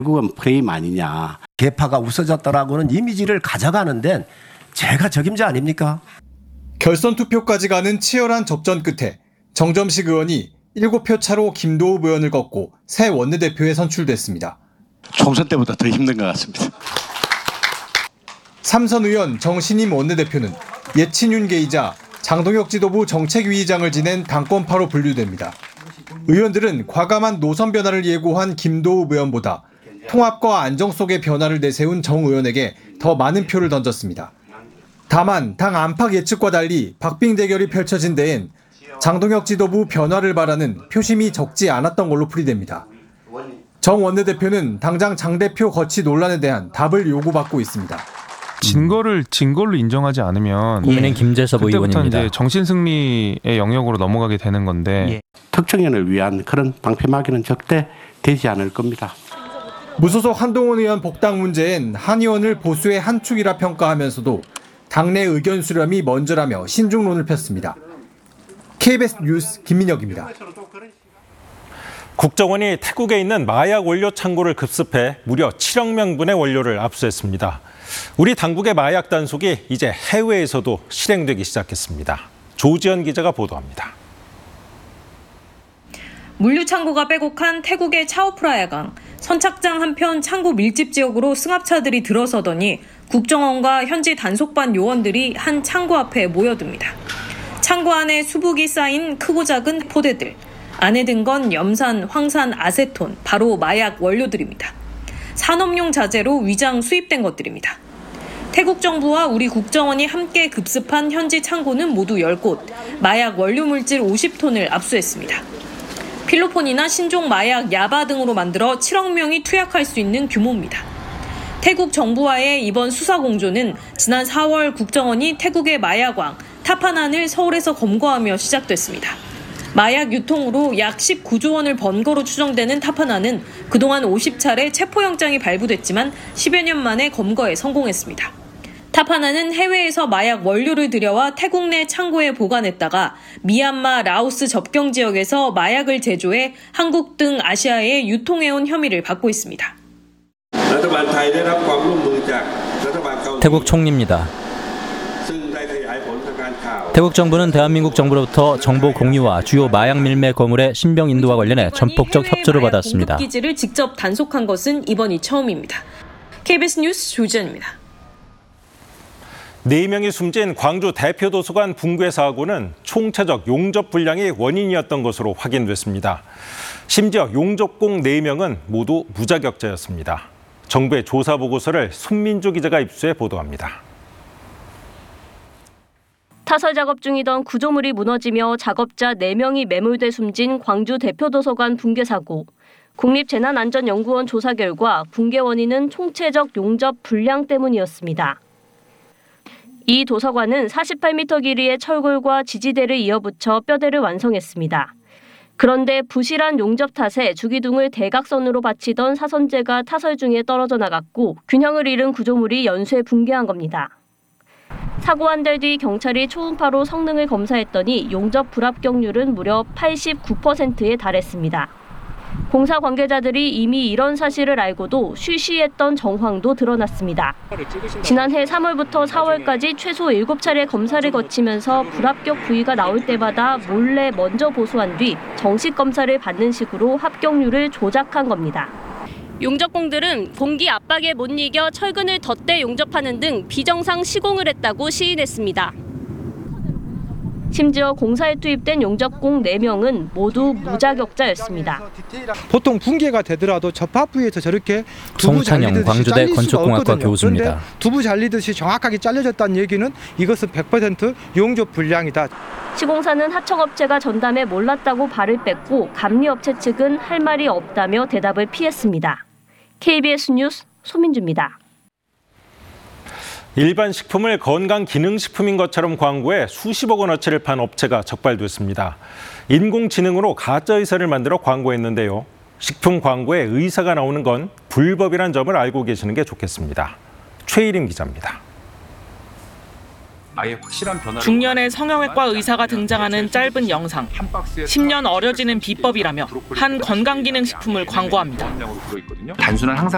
결국은 프레임 아니냐. 개파가 웃어졌다라고는 이미지를 가져가는 데는 제가 적임자 아닙니까? 결선 투표까지 가는 치열한 접전 끝에 정점식 의원이 7표 차로 김도읍 의원을 꺾고 새 원내대표에 선출됐습니다. 총선 때보다 더 힘든 것 같습니다. 삼선 의원 정신임 원내대표는 옛 친윤계이자 장동혁 지도부 정책위의장을 지낸 당권파로 분류됩니다. 의원들은 과감한 노선 변화를 예고한 김도읍 의원보다 통합과 안정 속의 변화를 내세운 정 의원에게 더 많은 표를 던졌습니다. 다만 당 안팎 예측과 달리 박빙 대결이 펼쳐진 데엔 장동혁 지도부 변화를 바라는 표심이 적지 않았던 걸로 풀이됩니다. 정 원내대표는 당장 장 대표 거취 논란에 대한 답을 요구받고 있습니다. 진 걸로 인정하지 않으면 국민의힘 김재섭 그때부터 의원입니다. 이제 정신승리의 영역으로 넘어가게 되는 건데 특정인을 위한 그런 방패막이는 절대 되지 않을 겁니다. 무소속 한동훈 의원 복당 문제엔 한 의원을 보수의 한 축이라 평가하면서도 당내 의견 수렴이 먼저라며 신중론을 폈습니다. KBS 뉴스 김민혁입니다. 국정원이 태국에 있는 마약 원료 창고를 급습해 무려 7억 명분의 원료를 압수했습니다. 우리 당국의 마약 단속이 이제 해외에서도 실행되기 시작했습니다. 조지현 기자가 보도합니다. 물류 창고가 빼곡한 태국의 차오프라야강. 선착장 한편 창고 밀집 지역으로 승합차들이 들어서더니 국정원과 현지 단속반 요원들이 한 창고 앞에 모여듭니다. 창고 안에 수북이 쌓인 크고 작은 포대들. 안에 든 건 염산, 황산, 아세톤, 바로 마약 원료들입니다. 산업용 자재로 위장 수입된 것들입니다. 태국 정부와 우리 국정원이 함께 급습한 현지 창고는 모두 10곳, 마약 원료 물질 50톤을 압수했습니다. 필로폰이나 신종 마약, 야바 등으로 만들어 7억 명이 투약할 수 있는 규모입니다. 태국 정부와의 이번 수사 공조는 지난 4월 국정원이 태국의 마약왕 타파난을 서울에서 검거하며 시작됐습니다. 마약 유통으로 약 19조 원을 번 거로 추정되는 타파난은 그동안 50차례 체포영장이 발부됐지만 10여 년 만에 검거에 성공했습니다. 타파난은 해외에서 마약 원료를 들여와 태국 내 창고에 보관했다가 미얀마, 라오스 접경 지역에서 마약을 제조해 한국 등 아시아에 유통해온 혐의를 받고 있습니다. 태국 총리입니다. 태국 정부는 대한민국 정부로부터 정보 공유와 주요 마약 밀매 거물의 신병 인도와 관련해 전폭적 협조를 받았습니다. 공급 기지를 직접 단속한 것은 이번이 처음입니다. KBS 뉴스 조지현입니다. 4명이 숨진 광주 대표도서관 붕괴 사고는 총체적 용접 불량이 원인이었던 것으로 확인됐습니다. 심지어 용접공 4명은 모두 무자격자였습니다. 정부의 조사 보고서를 손민주 기자가 입수해 보도합니다. 타설 작업 중이던 구조물이 무너지며 작업자 4명이 매몰돼 숨진 광주 대표도서관 붕괴 사고. 국립재난안전연구원 조사 결과 붕괴 원인은 총체적 용접 불량 때문이었습니다. 이 도서관은 48m 길이의 철골과 지지대를 이어붙여 뼈대를 완성했습니다. 그런데 부실한 용접 탓에 주기둥을 대각선으로 받치던 사선재가 타설 중에 떨어져 나갔고 균형을 잃은 구조물이 연쇄 붕괴한 겁니다. 사고 한 달 뒤 경찰이 초음파로 성능을 검사했더니 용접 불합격률은 무려 89%에 달했습니다. 공사 관계자들이 이미 이런 사실을 알고도 쉬쉬했던 정황도 드러났습니다. 지난해 3월부터 4월까지 최소 7차례 검사를 거치면서 불합격 부위가 나올 때마다 몰래 먼저 보수한 뒤 정식 검사를 받는 식으로 합격률을 조작한 겁니다. 용접공들은 공기 압박에 못 이겨 철근을 덧대 용접하는 등 비정상 시공을 했다고 시인했습니다. 심지어 공사에 투입된 용접공 4명은 모두 무자격자였습니다. 보통 붕괴가 되더라도 접합 부위에서 저렇게 송찬영 광주대 건축공학과 교수입니다. 두부 잘리듯이 정확하게 잘려졌다는 얘기는 이것은 100% 용접 불량이다. 시공사는 하청업체가 전담에 몰랐다고 발을 뺐고 감리업체 측은 할 말이 없다며 대답을 피했습니다. KBS 뉴스 소민주입니다. 일반 식품을 건강기능식품인 것처럼 광고해 수십억 원어치를 판 업체가 적발됐습니다. 인공지능으로 가짜 의사를 만들어 광고했는데요. 식품 광고에 의사가 나오는 건 불법이란 점을 알고 계시는 게 좋겠습니다. 최일임 기자입니다. 중년의 성형외과 의사가 등장하는 짧은 영상. 10년 어려지는 비법이라며 한 건강기능식품을 광고합니다. 단순한 항상